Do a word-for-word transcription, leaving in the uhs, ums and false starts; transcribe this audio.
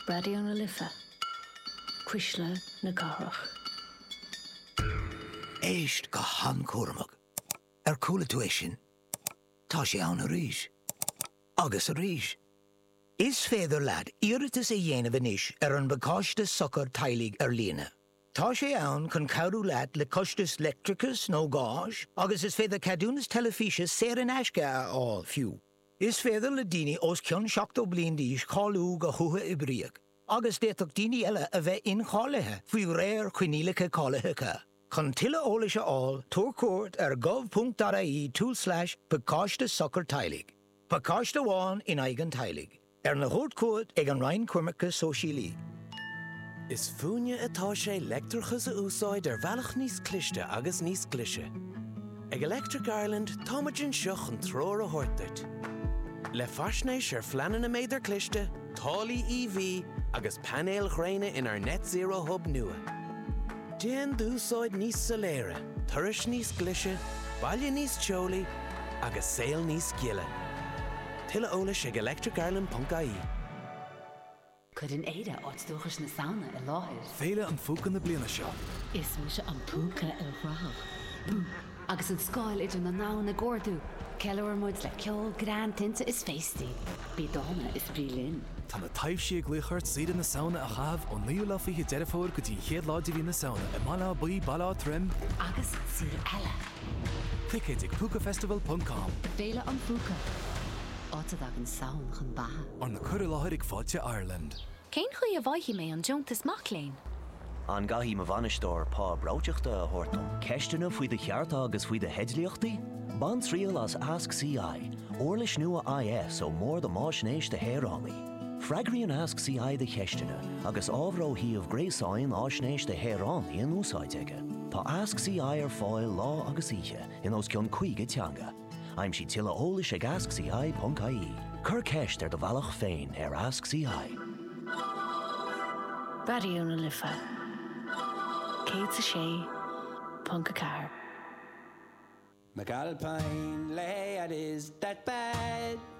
Radio na Lifa. Quisle na Garach. Éist go han Cormac. Ar coolla tú é sin. Tá sé ann a ríis. Agus a ríis. Is féidir lad iiritas é dhéanamh inis ar an bacáiste sochar tailig ar lína. Tá sé ann chun cabhrú leat le costas lectricus nó gáis, agus is féidir cadúnas telefíse sér an eisce á fiú. Is féidir le daoine os ceann seachtó bliain díos cáilú go thutha i bríoch. Agus déach daoine eile a bheith incháthaithe faoi réir chuinílacha cáileacha. Chun tuile óla se áil, tuaircuairt ar gov.ie tú slash bacáiste sochar tailig. Bacáiste bháin in aigean tailig. Ar na hódcuait ag an Ryan Cuirmiceach Sóisialaí. Is fúine atá sé leictreachas a úsáid ar bhealach níos cliste agus níos clise. Ag Electric Ireland táimeann seach an tróir a thuirteit. Le faisnéis ar fleanan na méidir cliste, tálaí E V agus panéal ghréine in ar net zero hub nua. Déan dúsáid níos soléire, turais níos clise, baile níos teolaí agus saol níos giile. Tuile ólas ag electric ireland dot I E. Could an éide áitstúchas na saona i láthir. Féile an fúcan na bliana seo. Is mu se an púca ar rách. Agus an scáil idir na ná na gcordú. Ceilúir muid le ceol grán tinta is féistí. Bí dána is brílinn. Tá na taobh sí gluchart siad na saona a chaamh ó níú le fiche deirefóir go dtí chéad láidí hí na saona i mala buí ballá trim. Agus siad eile. Clic ag pucafestival dot com. Féile an púca. Áitad ag an saon chun batha. Ar na cur láthir ag fáilte Ireland. Cén chuí a bhaithí mé an deontas macléin? An gahí ma bhanistóir pá bráiteachta a thuirtum. Ceistena faoi de chearta agus faoi de heidlíochtaí? Ban tríal as Ask C I, orlis nua I S ó mór de máisnéis de hérálaí. Freagraíonn Ask C I de cheistena, agus ábhró híomh gréasáin áisnéis de hérálaí an úsáid aige. Tá Ask C I ar fáil lá agus ihe in os cionn cuige teanga. I'm si tilla ólis ag ask c i dot I E. Cur ceist ar do bhealach féin ar Ask C I. Radio na Lifa. Céad sa sé, punca car. McAlpine, lay, it is that bad.